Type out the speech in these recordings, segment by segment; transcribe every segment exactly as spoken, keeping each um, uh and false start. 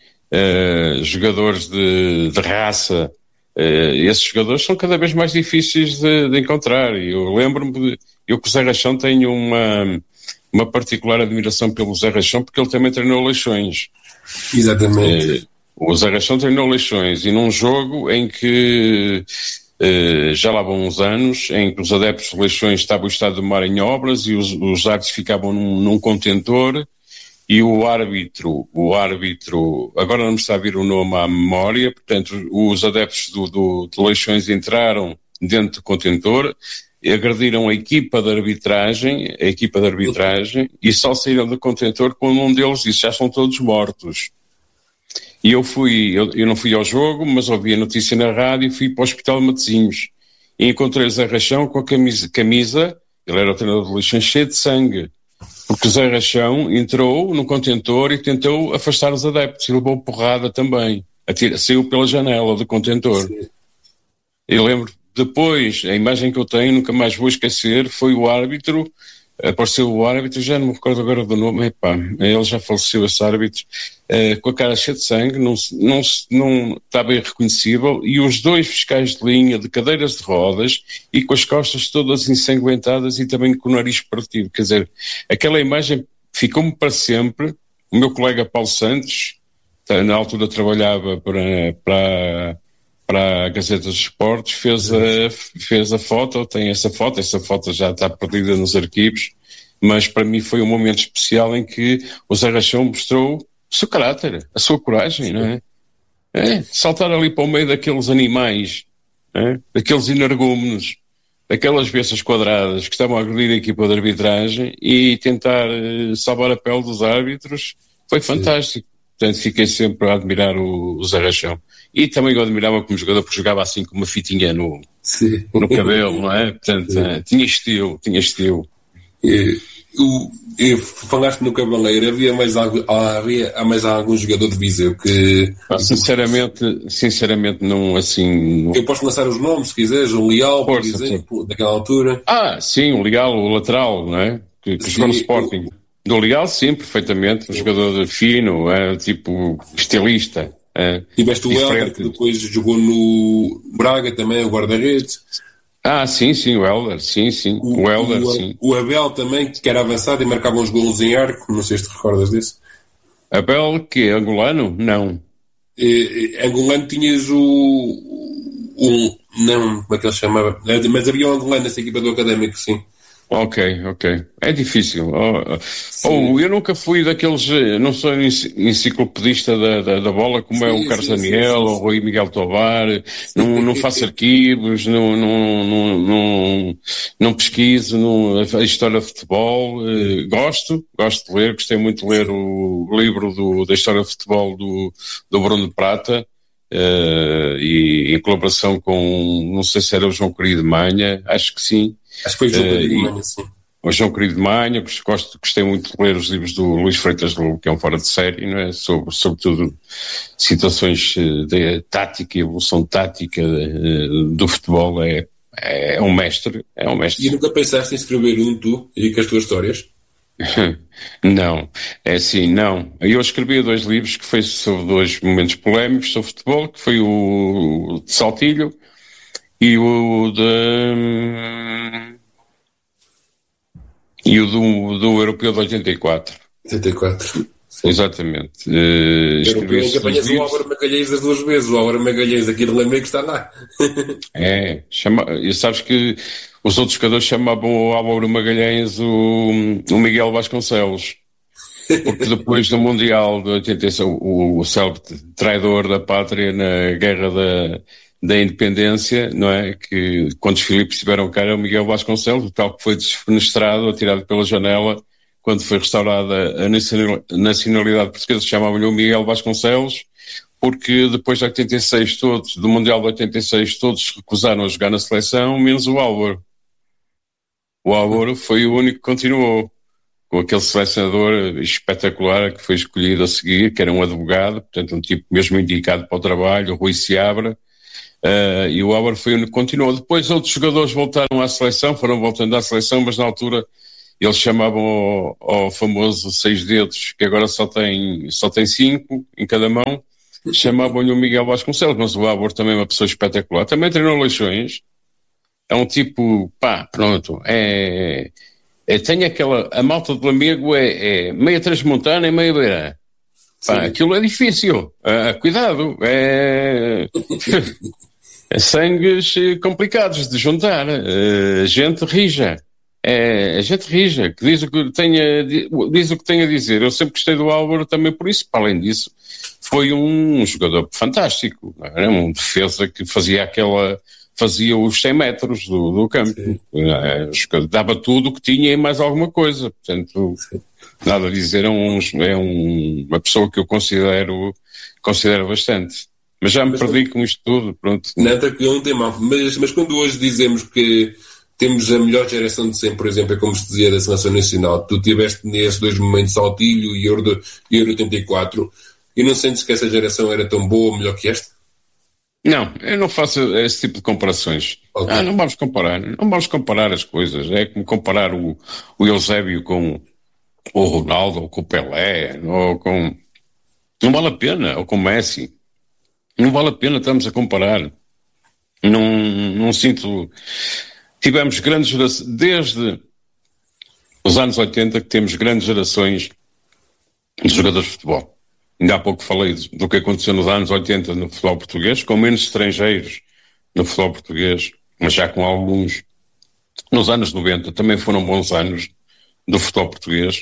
uh, jogadores de, de raça. Uh, esses jogadores são cada vez mais difíceis de, de encontrar. E eu lembro-me, de, eu com o Zé Rachão tenho uma, uma particular admiração pelo Zé Rachão, porque ele também treinou Leixões. Exatamente. Uh, o Zé Rachão treinou Leixões, e num jogo em que uh, já lá vão uns anos, em que os adeptos de Leixões estavam o estado do mar em obras e os, os árbitros ficavam num, num contentor, e o árbitro, o árbitro, agora não me está a vir o nome à memória, portanto, os adeptos do, do, de Leixões entraram dentro do contentor, agrediram a equipa de arbitragem, a equipa de arbitragem, e só saíram do contentor quando um deles disse: já estão todos mortos. E eu fui, eu, eu não fui ao jogo, mas ouvi a notícia na rádio e fui para o Hospital de Matosinhos. E encontrei o Zé Rachão com a camisa, camisa, ele era o treinador de Leixões, cheio de sangue. Porque o Zé Rachão entrou no contentor e tentou afastar os adeptos e levou porrada também. Atira, saiu pela janela do contentor. Sim. Eu lembro, depois, a imagem que eu tenho, nunca mais vou esquecer, foi o árbitro, apareceu o árbitro, já não me recordo agora do nome, epá, ele já faleceu, esse árbitro, uh, com a cara cheia de sangue, não, não, não estava irreconhecível, e os dois fiscais de linha de cadeiras de rodas e com as costas todas ensanguentadas e também com o nariz partido. Quer dizer, aquela imagem ficou-me para sempre. O meu colega Paulo Santos, na altura trabalhava para, para, para a Gazeta dos Esportes, fez a, fez a foto, tem essa foto, essa foto já está perdida nos arquivos, mas para mim foi um momento especial em que o Zé Rachão mostrou o seu caráter, a sua coragem, não é? É saltar ali para o meio daqueles animais, é? Daqueles energúmenos, daquelas bestas quadradas que estavam a agredir a equipa de arbitragem e tentar uh, salvar a pele dos árbitros, foi Sim. fantástico. Portanto, fiquei sempre a admirar o, o Zé Rachão. E também o admirava como jogador, porque jogava assim com uma fitinha no, no cabelo, não é? Portanto, uh, tinha estilo, tinha estilo. E, o, e falaste no Cabaleiro, havia mais, algo, havia mais algum jogador de Viseu que... Ah, sinceramente, sinceramente não, assim... Não... Eu posso lançar os nomes, se quiseres, o Leal, por Força, exemplo, sim. daquela altura. Ah, sim, o Leal, o lateral, não é? Que, que jogou no Sporting. O... Do Leal, sim, perfeitamente. Um sim. jogador fino, é, tipo, estilista. É, tiveste o Helder, que depois jogou no Braga também, o guarda-redes. Ah, sim, sim, o Helder, sim, sim. O, o Helder, o, sim. O Abel também, que era avançado e marcava uns golos em arco, não sei se te recordas disso. Abel, que é angolano? Não. Eh, angolano tinhas o... Um, não, como é que ele chamava? Mas havia um angolano nessa equipa do Académico, sim. Ok, ok. É difícil. Oh, oh, eu nunca fui daqueles... Não sou enciclopedista da, da, da bola, como sim, é o Carlos sim, Daniel, ou o Rui Miguel Tovar. Não, não faço arquivos, não, não, não, não, não pesquiso não, a história de futebol. Uh, gosto, gosto de ler. Gostei muito de ler o livro do, da história de futebol do, do Bruno de Prata. Uh, e em colaboração com, não sei se era o João Querido de Manha, acho que sim. Acho que foi o João Querido de Manha, sim. O João Querido de Manha, gosto, gostei muito de ler os livros do Luís Freitas Lobo, que é um fora de série, não é? Sobre, sobretudo, situações de tática e evolução tática uh, do futebol. É, é um mestre, é um mestre. E nunca pensaste em escrever um tu e com as tuas histórias? Não, é assim, não. Eu escrevi dois livros que foi sobre dois momentos polémicos sobre futebol, que foi o de Saltilho e o de e o do, do Europeu de oitenta e quatro. oitenta e quatro. Sim. Exatamente. Uh, Europeu em que apanhas o Álvaro Magalhães das duas vezes, o Álvaro Magalhães aqui de Lamego está lá. É, chama, e sabes que os outros jogadores chamavam o Álvaro Magalhães o, o Miguel Vasconcelos, porque depois do Mundial de oitenta e seis, o, o célebre traidor da pátria na guerra da, da independência, não é? Que quando os Filipes tiveram cá era o Miguel Vasconcelos, o tal que foi desfenestrado, atirado pela janela, quando foi restaurada a nacionalidade portuguesa, chamavam-lhe o Miguel Vasconcelos, porque depois de oitenta e seis todos, do Mundial de oitenta e seis, todos recusaram a jogar na seleção, menos o Álvaro. O Álvaro foi o único que continuou, com aquele selecionador espetacular que foi escolhido a seguir, que era um advogado, portanto um tipo mesmo indicado para o trabalho, o Rui Seabra, uh, e o Álvaro foi o único que continuou. Depois outros jogadores voltaram à seleção, foram voltando à seleção, mas na altura eles chamavam ao, ao famoso seis dedos, que agora só tem, só tem cinco em cada mão, chamavam-lhe o Miguel Vasconcelos, mas o Álvaro também é uma pessoa espetacular, também treinou Leixões, é um tipo, pá, pronto, é, é tem aquela, a malta de Lamego é, é meia transmontana e meia beira. Pá, aquilo é difícil, ah, cuidado, é, é sangues complicados de juntar, é, gente rija, é, gente rija, que diz o que, tenha, diz o que tem a dizer. Eu sempre gostei do Álvaro também por isso, para além disso, foi um jogador fantástico, era um defesa que fazia aquela, fazia os cem metros do, do campo, é, dava tudo o que tinha e mais alguma coisa, portanto... Sim. Nada a dizer, é, um, é um, uma pessoa que eu considero, considero bastante. Mas já me mas, perdi com isto tudo, pronto. Não, tranquilo, não tem mal. Mas, mas quando hoje dizemos que temos a melhor geração de sempre, por exemplo, é como se dizia da Seleção Nacional, tu tiveste nesses dois momentos Saltilho e Euro, Euro oitenta e quatro, e não sentes que essa geração era tão boa ou melhor que esta? Não, eu não faço esse tipo de comparações. Okay. Ah, não vamos comparar, não vamos comparar as coisas. É como comparar o, o Eusébio com... ou o Ronaldo, ou com o Pelé, ou com... Não vale a pena, ou com o Messi. Não vale a pena, estamos a comparar. Não, não sinto... Tivemos grandes gerações, desde os anos oitenta que temos grandes gerações de jogadores de futebol. Ainda há pouco falei do que aconteceu nos anos oitenta no futebol português, com menos estrangeiros no futebol português, mas já com alguns. Nos anos noventa também foram bons anos do futebol português.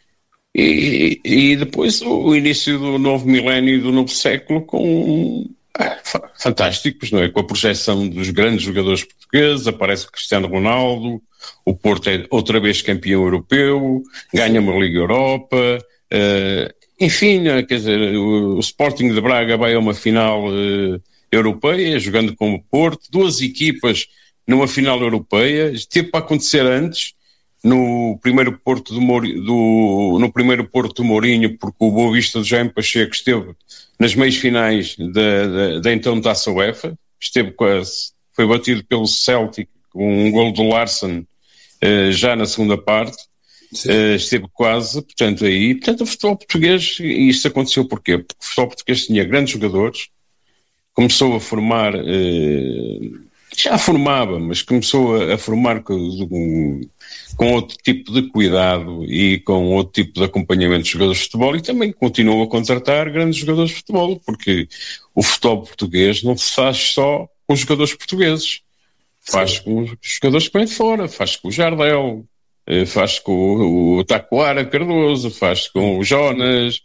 E, e depois o, o início do novo milénio e do novo século com ah, fantásticos, não é? Com a projeção dos grandes jogadores portugueses, aparece o Cristiano Ronaldo, o Porto é outra vez campeão europeu, ganha uma Liga Europa, uh, enfim, quer dizer, o, o Sporting de Braga vai a uma final uh, europeia, jogando com o Porto, duas equipas numa final europeia, teve para acontecer antes, no primeiro Porto do, Mourinho, do, no primeiro Porto do Mourinho, porque o Boa Vista do Jaime Pacheco esteve nas meias finais da, da, da então Taça UEFA, esteve quase, foi batido pelo Celtic com um golo do Larsson uh, já na segunda parte, uh, esteve quase, portanto aí, portanto o futebol português, e isto aconteceu porquê? Porque o futebol português tinha grandes jogadores, começou a formar, uh, já formava, mas começou a, a formar com, com outro tipo de cuidado e com outro tipo de acompanhamento de jogadores de futebol, e também continuou a contratar grandes jogadores de futebol, porque o futebol português não se faz só com os jogadores portugueses, faz com os jogadores que vêm de fora, faz com o Jardel, faz com o, o Taquara Cardoso, faz com o Jonas,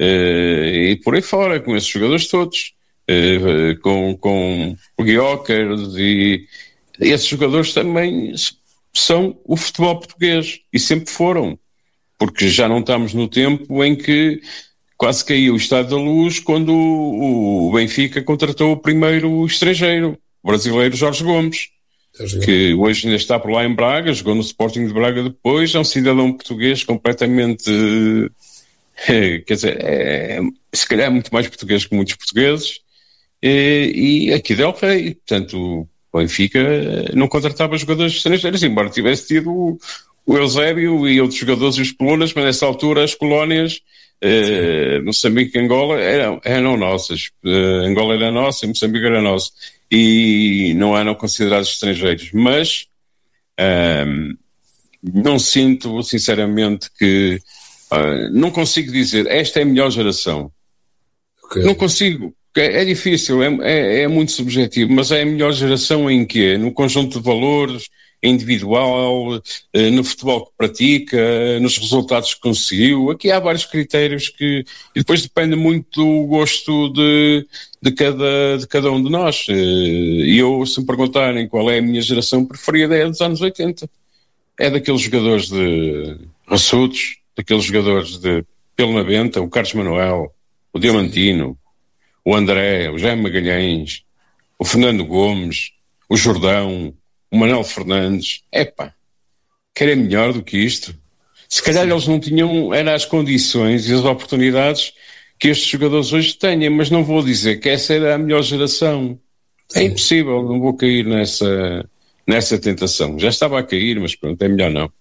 e por aí fora, com esses jogadores todos. Uh, com, com o Guiocas, e esses jogadores também são o futebol português e sempre foram, porque já não estamos no tempo em que quase caiu o Estado da Luz quando o, o Benfica contratou o primeiro estrangeiro, o brasileiro Jorge Gomes, que hoje ainda está por lá em Braga, jogou no Sporting de Braga depois, é um cidadão português completamente uh, quer dizer, é, se calhar é muito mais português que muitos portugueses. E, e aqui deu rei, portanto o Benfica não contratava jogadores estrangeiros, embora tivesse tido o, o Eusébio e outros jogadores e os colunas, mas nessa altura as colónias, eh, Moçambique e Angola eram, eram nossas, eh, Angola era nossa e Moçambique era nosso, e não eram considerados estrangeiros, mas eh, não sinto sinceramente que, eh, não consigo dizer, esta é a melhor geração, okay. Não consigo. É difícil, é, é, é muito subjetivo, mas é a melhor geração em quê? No conjunto de valores, individual, no futebol que pratica, nos resultados que conseguiu. Aqui há vários critérios que... E depois depende muito do gosto de, de, cada, de cada um de nós. E eu, se me perguntarem qual é a minha geração preferida, é dos anos oitenta. É daqueles jogadores de raçudos, daqueles jogadores de Pelo na Benta, o Carlos Manuel, o Diamantino, o André, o Jaime Magalhães, o Fernando Gomes, o Jordão, o Manuel Fernandes. Epá, querem melhor do que isto? Se calhar eles não tinham, eram as condições e as oportunidades que estes jogadores hoje têm, mas não vou dizer que essa era a melhor geração. É impossível, não vou cair nessa, nessa tentação. Já estava a cair, mas pronto, é melhor não.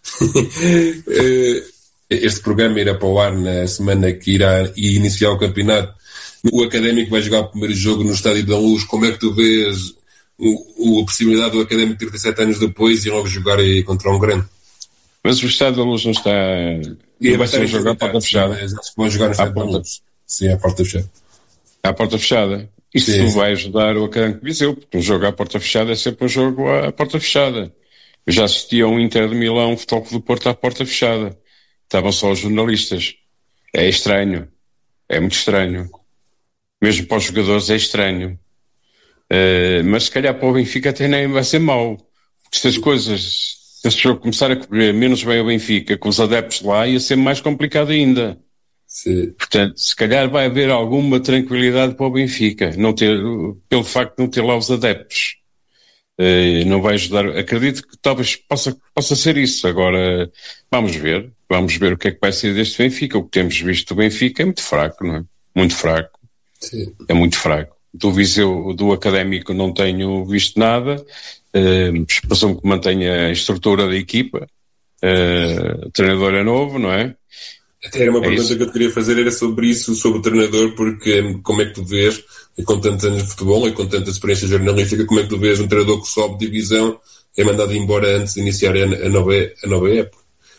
Este programa irá para o ar na semana que irá iniciar o campeonato. O Académico vai jogar o primeiro jogo no Estádio da Luz. Como é que tu vês o, a possibilidade do Académico trinta e sete anos depois e logo jogar aí contra um grande? Mas o Estádio da Luz não está... E não vai ser jogar à porta fechada. Mas eles vão jogar no Estádio da Luz. Sim, à porta fechada. À porta fechada. Isso sim, vai ajudar o Académico de Viseu, porque um jogo à porta fechada é sempre um jogo à porta fechada. Eu já assisti a um Inter de Milão, um Futebol Clube do Porto à porta fechada. Estavam só os jornalistas. É estranho. É muito estranho. Mesmo para os jogadores é estranho. Uh, mas se calhar para o Benfica até nem vai ser mau. Porque se as coisas, se este jogo começar a correr menos bem o Benfica, com os adeptos lá, ia ser mais complicado ainda. Sim. Portanto, se calhar vai haver alguma tranquilidade para o Benfica, não ter, pelo facto de não ter lá os adeptos. Uh, não vai ajudar. Acredito que talvez possa, possa ser isso. Agora, vamos ver. Vamos ver o que é que vai ser deste Benfica. O que temos visto do Benfica é muito fraco, não é? Muito fraco. Sim. É muito fraco. Do Viseu, do Académico, não tenho visto nada. Uh, presumo que mantenha a estrutura da equipa. Uh, o treinador é novo, não é? Até era uma é pergunta isso. que eu te queria fazer, era sobre isso, sobre o treinador, porque como é que tu vês, e com tantos anos de futebol e com tanta experiência jornalística, como é que tu vês um treinador que sobe de divisão é mandado embora antes de iniciar a, a, nova, a nova época?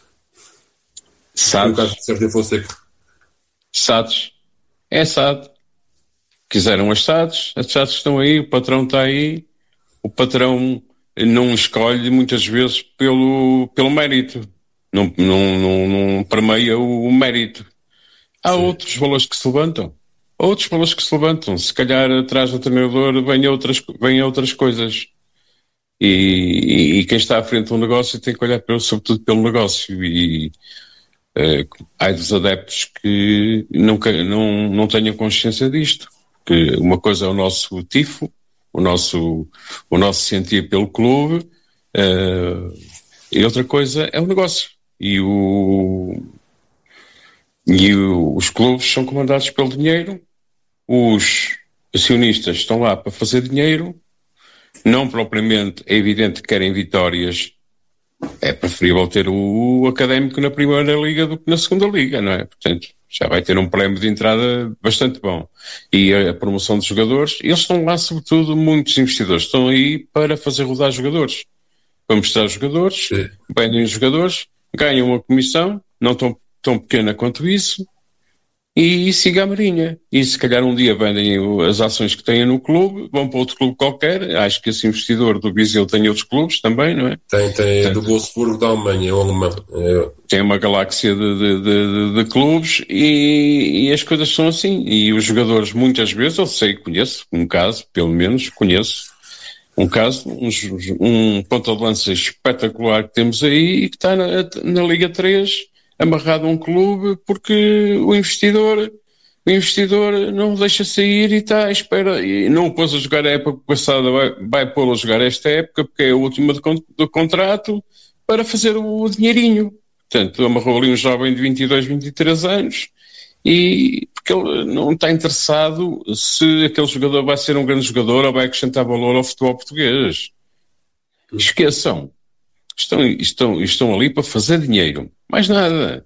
Sados. No caso de Sérgio Fonseca. Sados. É Sado. Quiseram as Sados, as Sados estão aí, o patrão está aí, o patrão não escolhe muitas vezes pelo, pelo mérito. Não, não, não, não permeia o, o mérito. Há Sim. outros valores que se levantam. Outros valores que se levantam. Se calhar atrás do treinador vêm outras, vêm outras coisas. E, e, e quem está à frente do negócio tem que olhar pelo, sobretudo pelo negócio. E uh, há dos adeptos que nunca, não, não tenham consciência disto. Que uma coisa é o nosso tifo, o nosso, o nosso sentir pelo clube, uh, e outra coisa é o negócio. E, o, e o, os clubes são comandados pelo dinheiro, os acionistas estão lá para fazer dinheiro, não propriamente é evidente que querem vitórias, é preferível ter o, o Académico na primeira liga do que na segunda liga, não é? Portanto, já vai ter um prémio de entrada bastante bom. E a, a promoção de jogadores, eles estão lá sobretudo, muitos investidores estão aí para fazer rodar jogadores, para mostrar jogadores, Sim. vendem os jogadores, ganham uma comissão, não tão, tão pequena quanto isso, e, e siga a marinha. E se calhar um dia vendem as ações que têm no clube, vão para outro clube qualquer. Acho que esse investidor do Viseu tem outros clubes também, não é? Tem, tem Portanto, do Wolfsburg da Alemanha, é o alemão. É... Tem uma galáxia de, de, de, de clubes e, e as coisas são assim. E os jogadores, muitas vezes, eu sei, conheço um caso, pelo menos conheço, um caso, um, um ponta de lança espetacular que temos aí e que está na, na Liga três amarrado a um clube porque o investidor, o investidor não o deixa sair e está à espera. E não o pôs a jogar a época passada, vai, vai pô-lo a jogar esta época porque é a última do, do contrato para fazer o, o dinheirinho. Portanto, amarrou ali um jovem de vinte e dois, vinte e três anos e porque ele não está interessado se aquele jogador vai ser um grande jogador ou vai acrescentar valor ao futebol português. Esqueçam. Estão, estão, estão ali para fazer dinheiro. Mais nada.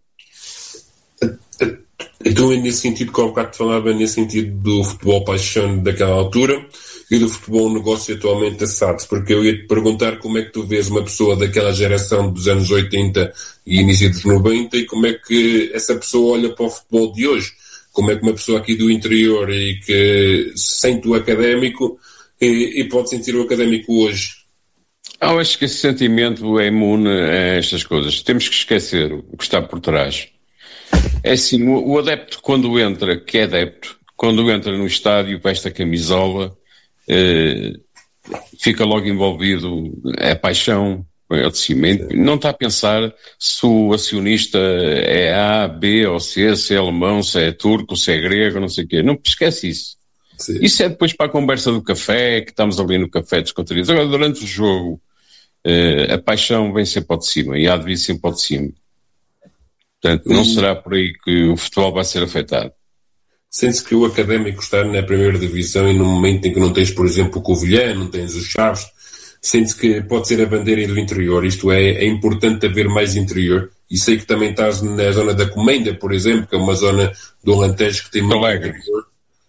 Então, nesse sentido, que ao bocado te falava, nesse sentido do futebol paixão daquela altura e do futebol negócio atualmente assado, porque eu ia te perguntar como é que tu vês uma pessoa daquela geração dos anos oitenta e início dos noventa e como é que essa pessoa olha para o futebol de hoje. Como é que uma pessoa aqui do interior e que sente o académico e, e pode sentir o académico hoje? Eu acho que esse sentimento é imune a estas coisas. Temos que esquecer o que está por trás. É assim, o, o adepto quando entra, que é adepto, quando entra no estádio, veste a camisola, eh, fica logo envolvido, é paixão, é o cimento, não está a pensar se o acionista é A, B ou C, se é alemão, se é turco, se é grego, não sei o quê. Não esquece isso. Sim. Isso é depois para a conversa do café, que estamos ali no café descontraídos. Agora, durante o jogo, Uh, a paixão vem sempre ao de cima e há de vir sempre ao de cima. Portanto, não será por aí que o futebol vai ser afetado. Sente-se que o académico está na primeira divisão e no momento em que não tens, por exemplo, o Covilhã, não tens os Chaves, sente-se que pode ser a bandeira do interior, isto é, é importante haver mais interior, e sei que também estás na zona da Comenda, por exemplo, que é uma zona do Alentejo que tem muito interior.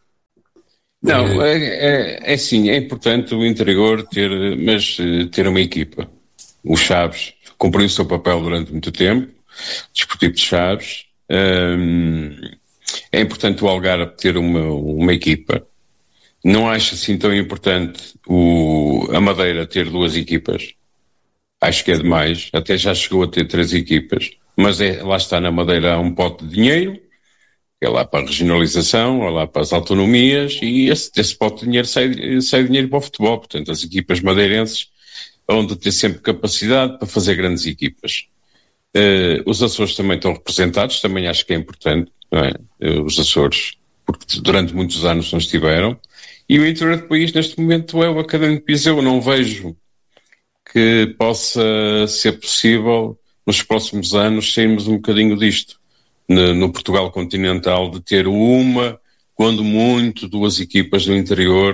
Não, é, é, é sim, é importante o interior ter, mas ter uma equipa. O Chaves cumpriu o seu papel durante muito tempo, Desportivo de Chaves. Hum, é importante o Algarve ter uma, uma equipa. Não acho assim tão importante o, a Madeira ter duas equipas. Acho que é demais. Até já chegou a ter três equipas. Mas é, lá está, na Madeira há um pote de dinheiro, é lá para a regionalização, é lá para as autonomias, e esse, esse pote de dinheiro sai, sai dinheiro para o futebol. Portanto, as equipas madeirenses vão de ter sempre capacidade para fazer grandes equipas. Uh, os Açores também estão representados, também acho que é importante, não é? Uh, os Açores, porque durante muitos anos não estiveram. E o interior do país, neste momento, é o Académico de Viseu. Eu não vejo que possa ser possível, nos próximos anos, sairmos um bocadinho disto. No, no Portugal continental, de ter uma, quando muito, duas equipas do interior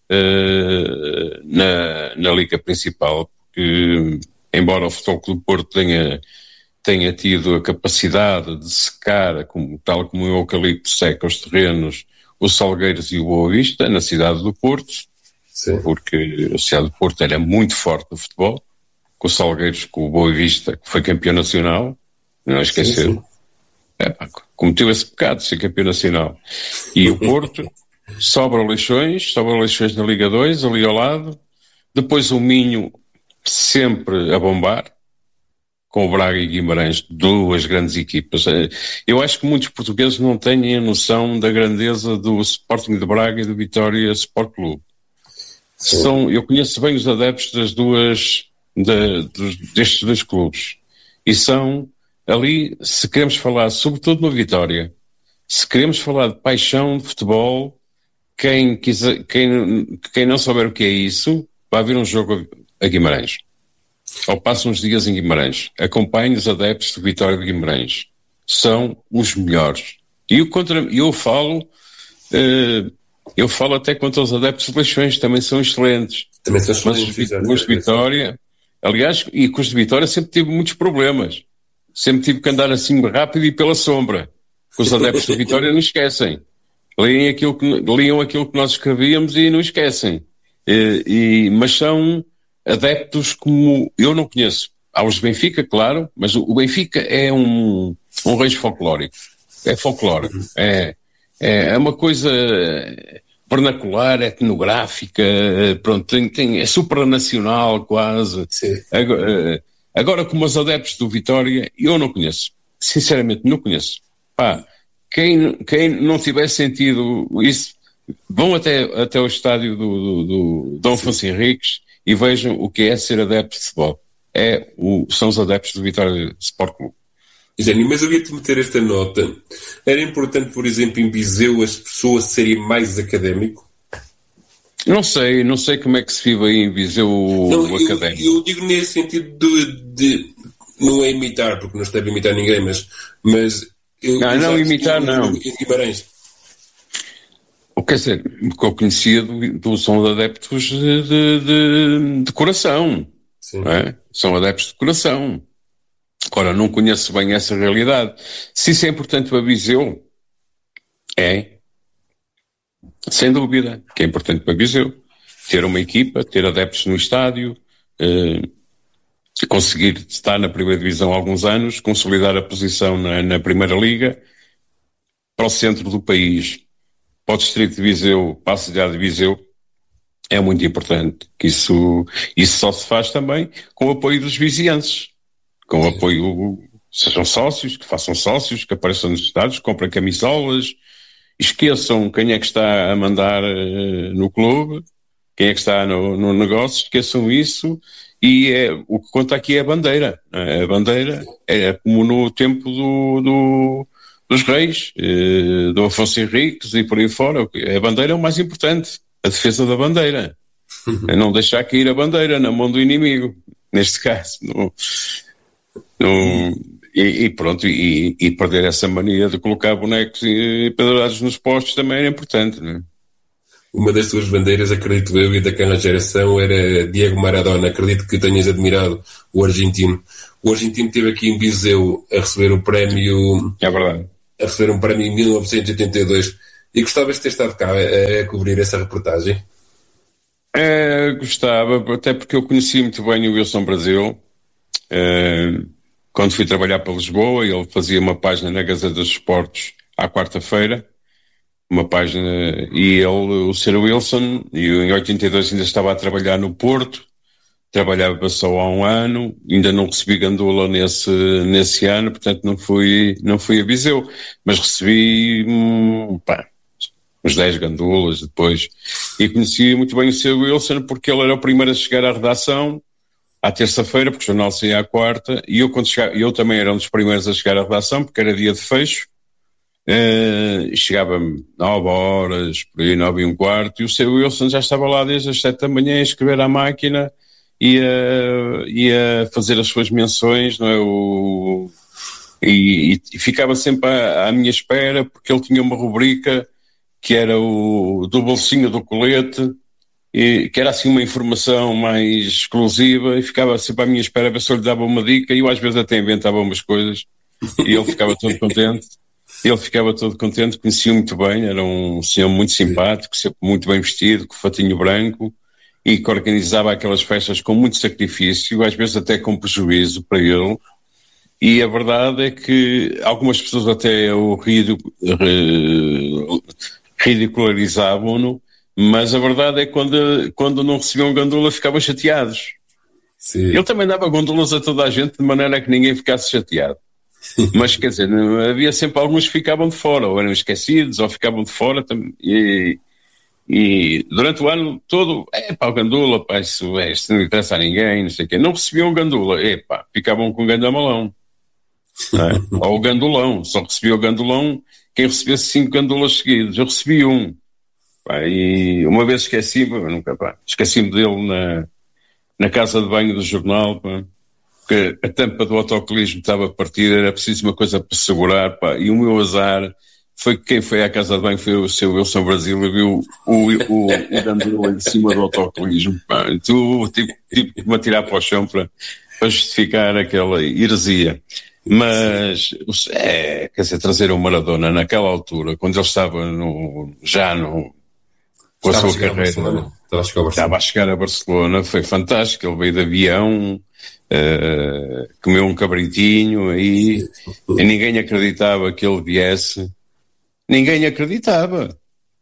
uh, na, na liga principal, porque, embora o Futebol Clube do Porto tenha, tenha tido a capacidade de secar, como, tal como o eucalipto seca os terrenos, os Salgueiros e o Boa Vista, na cidade do Porto, sim, porque a cidade do Porto era muito forte no futebol, com os Salgueiros, com o Boa Vista, que foi campeão nacional, não esquecer. Sim, sim. É, pá, cometeu esse pecado de ser campeão nacional. E o Porto sobra Leixões, sobra Leixões na Liga dois, ali ao lado. Depois o Minho sempre a bombar, com o Braga e Guimarães, duas grandes equipas. Eu acho que muitos portugueses não têm a noção da grandeza do Sporting de Braga e do Vitória Sport Clube. São, eu conheço bem os adeptos das duas, da, dos, destes dois clubes. E são... Ali, se queremos falar, sobretudo no Vitória, se queremos falar de paixão de futebol, quem, quiser, quem, quem não souber o que é isso, vai ver um jogo a Guimarães. Ou passa uns dias em Guimarães. Acompanhe os adeptos do Vitória de Guimarães. São os melhores. E eu, contra, eu falo, uh, eu falo até contra os adeptos de Leixões, também são excelentes. Também são excelentes. Mas os de Vitória, aliás, e com os de Vitória sempre tive muitos problemas. Sempre tive que andar assim rápido e pela sombra. Os adeptos de Vitória não esquecem. Leem aquilo que, leiam aquilo que nós escrevíamos e não esquecem. E, e, mas são adeptos como eu não conheço. Há os Benfica, claro, mas o, o Benfica é um, um reis folclórico. É folclore. É, é uma coisa vernacular, etnográfica, pronto, tem, tem, é supranacional quase. Sim. Agora, Agora, como os adeptos do Vitória, eu não conheço. Sinceramente, não conheço. Pá, quem, quem não tiver sentido isso, vão até, até o estádio do, do, do Dom Afonso Henriques e vejam o que é ser adepto de futebol. É o, são os adeptos do Vitória Sport Clube. Jânio, mas eu ia-te meter esta nota. Era importante, por exemplo, em Viseu as pessoas serem mais académico? Não sei, não sei como é que se vive aí em Viseu o, não, o eu, académico. Eu digo nesse sentido de, de não é imitar, porque não se deve imitar ninguém, mas... mas eu, não, não imitar não. Em Guimarães. Quer dizer, o que eu conhecia do, do, são adeptos de, de, de, de coração. Sim. Não é? São adeptos de coração. Agora, não conheço bem essa realidade. Se isso é importante para Viseu, é... Sem dúvida, que é importante para Viseu. Ter uma equipa, ter adeptos no estádio, eh, conseguir estar na primeira divisão há alguns anos, consolidar a posição na, na primeira liga, para o centro do país, para o distrito de Viseu, para a cidade de Viseu, é muito importante. Que isso, isso só se faz também com o apoio dos vizienses, com o apoio, sejam sócios, que façam sócios, que apareçam nos estádios, comprem camisolas. Esqueçam quem é que está a mandar uh, no clube, quem é que está no, no negócio, esqueçam isso, e é, o que conta aqui é a bandeira. A bandeira é como no tempo do, do, dos reis, uh, do Afonso Henriques e por aí fora. A bandeira é o mais importante, a defesa da bandeira. É não deixar cair a bandeira na mão do inimigo, neste caso. No, no, E, e pronto, e, e perder essa mania de colocar bonecos e pedrados nos postos também era importante, não é? uma das tuas bandeiras, acredito eu, e daquela geração era Diego Maradona. Acredito que tenhas admirado o argentino. O argentino esteve aqui em Viseu a receber o prémio... É verdade. A receber um prémio em mil novecentos e oitenta e dois. E gostavas de ter estado cá a, a cobrir essa reportagem? É, gostava, até porque eu conheci muito bem o Wilson Brasil. É, quando fui trabalhar para Lisboa, ele fazia uma página na Gazeta dos Esportes à quarta-feira. Uma página, e ele, o senhor Wilson, e em oitenta e dois ainda estava a trabalhar no Porto, trabalhava só há um ano, ainda não recebi gandula nesse, nesse ano, portanto não fui, não fui a Viseu, mas recebi, hum, pá, uns dez gandulas depois, e conheci muito bem o senhor Wilson, porque ele era o primeiro a chegar à redação, à terça-feira, porque o jornal saía à quarta, e eu, quando chegava, eu também era um dos primeiros a chegar à redação, porque era dia de fecho. Uh, chegava-me nove horas, por aí, nove e um quarto, e o seu Wilson já estava lá desde as sete da manhã a escrever à máquina e a, e a fazer as suas menções, não é? O, e, e ficava sempre à, à minha espera, porque ele tinha uma rubrica que era o do bolsinho do colete, e, que era assim uma informação mais exclusiva, e ficava sempre à minha espera a ver se eu lhe dava uma dica, e eu às vezes até inventava umas coisas, e ele ficava todo contente. Ele ficava todo contente, conhecia muito bem, era um senhor muito simpático, sempre muito bem vestido, com fatinho branco, e que organizava aquelas festas com muito sacrifício, às vezes até com prejuízo para ele. E a verdade é que algumas pessoas até o ridicularizavam-no, mas a verdade é que quando, quando não recebiam gandula ficavam chateados. Sim. Ele também dava gandulas a toda a gente de maneira a que ninguém ficasse chateado. Mas, quer dizer, havia sempre alguns que ficavam de fora, ou eram esquecidos, ou ficavam de fora, e, e durante o ano todo, é pá, o gandula, pá, isso, é, isso não interessa a ninguém, não sei o quê. Não recebiam gandula, é pá, ficavam com o gandamalão. É? Ou o gandulão, só recebia o gandulão quem recebesse cinco gandulas seguidos. Eu recebi um, pá, e uma vez esqueci-me, nunca, pá, esqueci-me dele na, na casa de banho do jornal, pá. Porque a tampa do autocolismo estava partida, era preciso uma coisa para segurar, pá, e o meu azar foi que quem foi à casa de banho foi o seu Wilson Brasil e viu o, o, o, o gandula em cima do autocolismo, pá. Tu tive, tive que me atirar para o chão para, para justificar aquela heresia. Mas, é, quer dizer, trazer o Maradona naquela altura, quando ele estava no, já no, com a sua carreira, estava a, estava a chegar a Barcelona, foi fantástico, ele veio de avião, Uh, comeu um cabritinho aí, e ninguém acreditava que ele viesse, ninguém acreditava.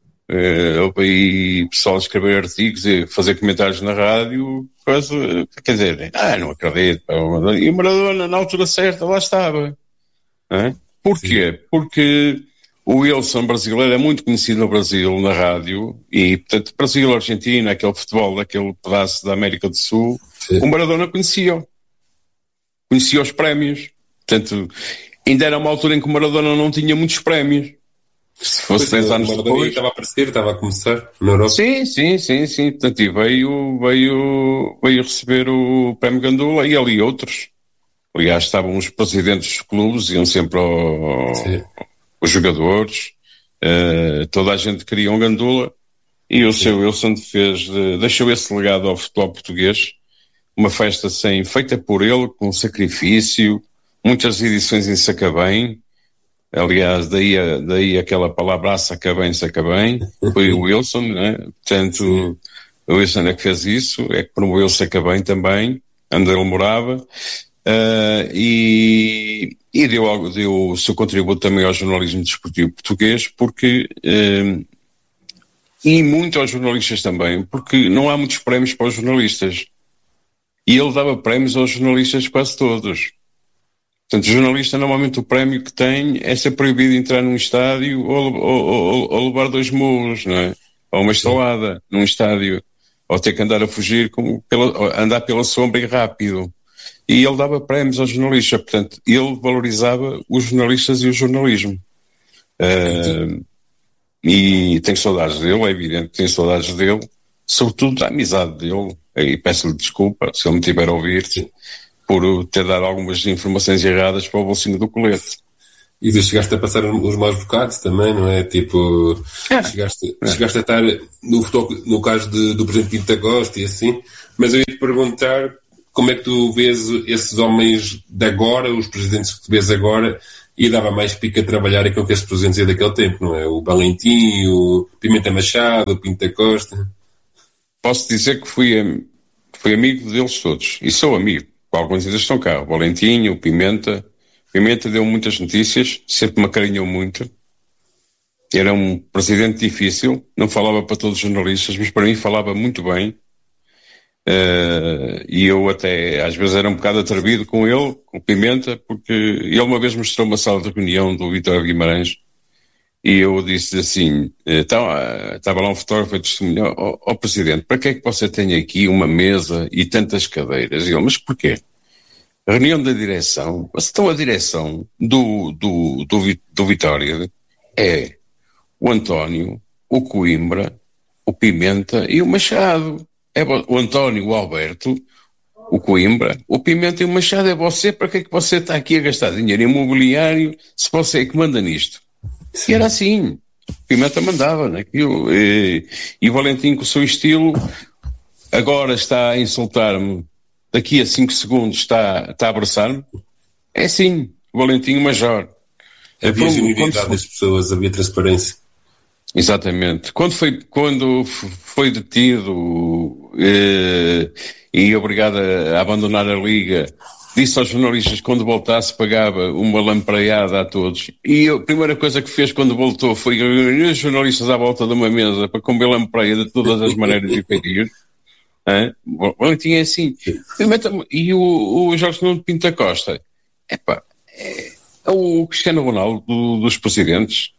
Uh, e o pessoal escrever artigos e fazer comentários na rádio, coisa, quer dizer, ah, não acredito. E o Maradona, na altura certa, lá estava. É? Porquê? Sim. Porque o Wilson brasileiro é muito conhecido no Brasil, na rádio, e, portanto, Brasil-Argentina, aquele futebol daquele pedaço da América do Sul, sim. O Maradona conhecia-o. Conhecia os prémios. Portanto, ainda era uma altura em que o Maradona não tinha muitos prémios. Se fosse dez anos depois... O Maradona estava a aparecer, estava a começar na Europa. Sim, sim, sim, sim. Portanto, e veio, veio, veio receber o prémio Gandula e ali outros. Aliás, estavam os presidentes dos clubes, iam sempre ao, os jogadores. Uh, toda a gente queria um Gandula. E o seu Wilson fez, deixou esse legado ao futebol português. Uma festa sem, feita por ele, com sacrifício, muitas edições em Sacabém. Aliás, daí, daí aquela palavra Sacabém, Sacabém, foi o Wilson, né? Portanto, sim. O Wilson é que fez isso, é que promoveu Sacabém também, onde ele morava, uh, e, e deu, deu o seu contributo também ao jornalismo desportivo português, porque, uh, e muito aos jornalistas também, porque não há muitos prémios para os jornalistas. E ele dava prémios aos jornalistas quase todos. Portanto, o jornalista, normalmente o prémio que tem é ser proibido de entrar num estádio ou, ou, ou, ou levar dois murros, não é? Ou uma estalada num estádio, ou ter que andar a fugir, como pela, andar pela sombra e rápido. E ele dava prémios aos jornalistas, portanto, ele valorizava os jornalistas e o jornalismo. Uh, e tenho saudades dele, é evidente que tenho saudades dele, sobretudo da amizade dele. E peço-lhe desculpa se ele me tiver a ouvir por ter dado algumas informações erradas para o bolsinho do colete. E tu chegaste a passar os maus bocados também, não é? Tipo, é. Chegaste, é. chegaste a estar no, no caso de, do Presidente Pinto da Costa e assim, mas eu ia te perguntar como é que tu vês esses homens de agora, os presidentes que tu vês agora, e dava mais pica a trabalhar aquilo que esses presidentes iam daquele tempo, não é? O Valentim, o Pimenta Machado, o Pinto da Costa. Posso dizer que fui, fui amigo deles todos, e sou amigo, alguns deles estão cá, o Valentim, o Pimenta. Pimenta deu muitas notícias, sempre me acarinhou muito. Era um presidente difícil, não falava para todos os jornalistas, mas para mim falava muito bem. Uh, e eu até, às vezes, era um bocado atrevido com ele, com o Pimenta, porque ele uma vez mostrou uma sala de reunião do Vítor Guimarães e eu disse assim, estava, estava lá um fotógrafo e testemunhou, ó oh, oh, Presidente, para que é que você tem aqui uma mesa e tantas cadeiras? E ele, mas porquê? A reunião da direção, então a direção do, do, do, do Vitória é o António, o Coimbra, o Pimenta e o Machado. É o António, o Alberto, o Coimbra, o Pimenta e o Machado. É você, para que é que você está aqui a gastar dinheiro imobiliário se você é que manda nisto? Sim. E era assim, o Pimenta mandava naquilo. E, e o Valentim, com o seu estilo, agora está a insultar-me. Daqui a cinco segundos está, está a abraçar-me. É assim, o Valentim Major. Havia genuinidade das pessoas, havia transparência. Exatamente. Quando foi, quando foi detido eh, e obrigado a, a abandonar a Liga, disse aos jornalistas que quando voltasse pagava uma lampreada a todos. E a primeira coisa que fez quando voltou foi reunir os jornalistas à volta de uma mesa para comer lampreia de todas as maneiras e feitios. O Valentim é assim. E o, o Jorge Nuno Pinto da Costa, epá, é, é o Cristiano Ronaldo do, dos presidentes.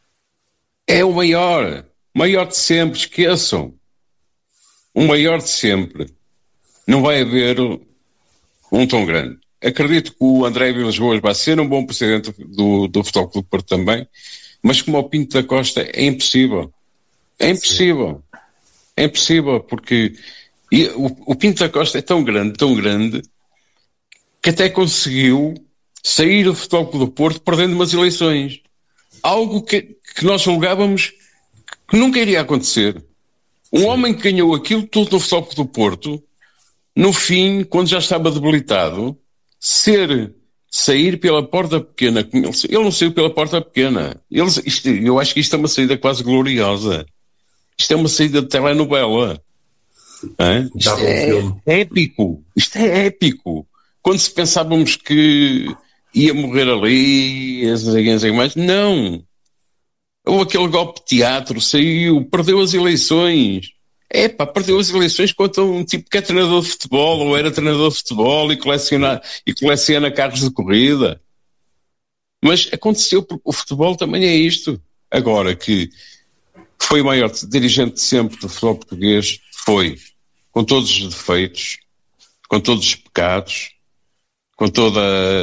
É o maior, maior de sempre, esqueçam. O maior de sempre. Não vai haver um tão grande. Acredito que o André Vilas Boas vai ser um bom presidente do, do Futebol Clube do Porto também, mas como o Pinto da Costa é impossível. É impossível. É impossível, porque e o, o Pinto da Costa é tão grande, tão grande, que até conseguiu sair do Futebol Clube do Porto perdendo umas eleições. Algo que, que nós julgávamos que nunca iria acontecer. Um Sim. homem que ganhou aquilo tudo no Futebol Clube do Porto, no fim, quando já estava debilitado, ser, sair pela porta pequena. Ele, ele não saiu pela porta pequena. Ele, isto, eu acho que isto é uma saída quase gloriosa. Isto é uma saída de telenovela. É? Isto é épico. Isto é épico. Quando se pensávamos que ia morrer ali, não sei mais, não. Ou aquele golpe de teatro, saiu, perdeu as eleições. É pá, perdeu as eleições contra um tipo que é treinador de futebol, ou era treinador de futebol e coleciona, e coleciona carros de corrida. Mas aconteceu porque o futebol também é isto. Agora que foi o maior dirigente de sempre do futebol português, foi, com todos os defeitos, com todos os pecados, com toda...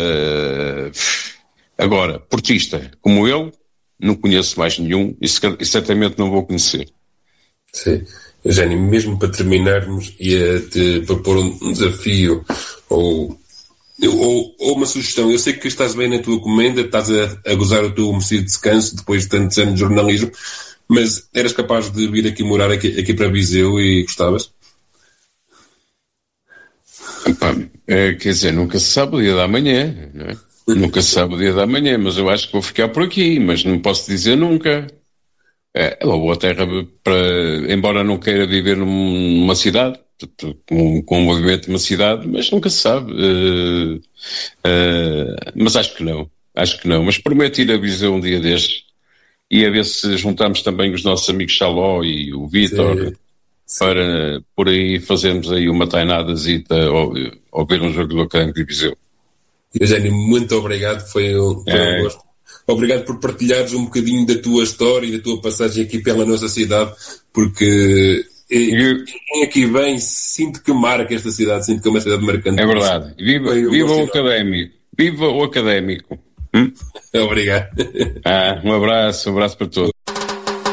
Agora, portista como ele, não conheço mais nenhum e, e certamente não vou conhecer. Sim. Eugénio, mesmo para terminarmos, ia-te propor um desafio ou, ou, ou uma sugestão. Eu sei que estás bem na tua comenda, estás a, a gozar o teu merecido descanso depois de tantos anos de jornalismo, mas eras capaz de vir aqui morar aqui, aqui para Viseu e gostavas? Epá, é, quer dizer, nunca se sabe o dia da manhã, não é? Nunca se sabe o dia da manhã, mas eu acho que vou ficar por aqui, mas não posso dizer nunca. É uma boa terra para, embora não queira viver numa cidade, com, com o movimento de uma cidade, mas nunca se sabe. Uh, uh, mas acho que não, acho que não. Mas prometo ir a Viseu um dia destes e a ver se juntamos também os nossos amigos Xaló e o Vítor para por aí fazermos aí uma tainadazita ou, ou ver um jogo do Académico de Viseu. Eugénio, muito obrigado, foi um, foi um gosto. Obrigado por partilhares um bocadinho da tua história e da tua passagem aqui pela nossa cidade, porque quem aqui vem sinto que marca esta cidade, sinto que é uma cidade marcante. É verdade. Viva, viva o Académico. Viva o Académico. Hum? Obrigado. Ah, um abraço, um abraço para todos.